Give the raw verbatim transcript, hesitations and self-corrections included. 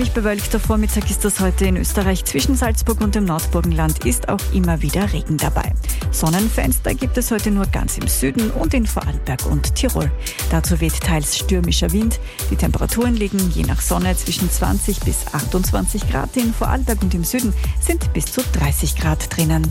Bewölkter Vormittag ist das heute in Österreich. Zwischen Salzburg und dem Nordburgenland ist auch immer wieder Regen dabei. Sonnenfenster gibt es heute nur ganz im Süden und in Vorarlberg und Tirol. Dazu weht teils stürmischer Wind. Die Temperaturen liegen je nach Sonne zwischen zwanzig bis achtundzwanzig Grad. In Vorarlberg und im Süden sind bis zu dreißig Grad drinnen.